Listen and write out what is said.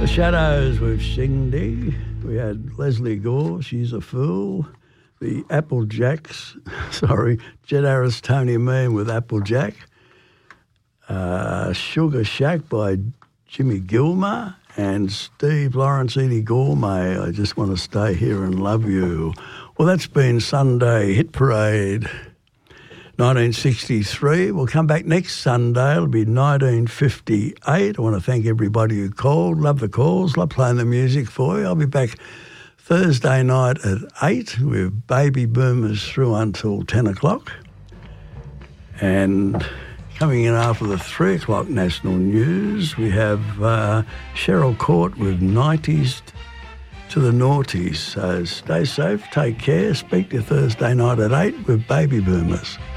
The Shadows with Shindy. We had Leslie Gore, She's a Fool. The Applejacks, Jed Harris, Tony Meehan with Applejack. Sugar Shack by Jimmy Gilmer. And Steve Lawrence, Edie Gourmet, I Just Want to Stay Here and Love You. Well, that's been Sunday Hit Parade 1963. We'll come back next Sunday. It'll be 1958. I want to thank everybody who called. Love the calls. Love playing the music for you. I'll be back Thursday night at 8 with Baby Boomers through until 10 o'clock. And coming in after the 3 o'clock national news, we have Cheryl Court with 90s to the noughties. So stay safe, take care. Speak to you Thursday night at 8 with Baby Boomers.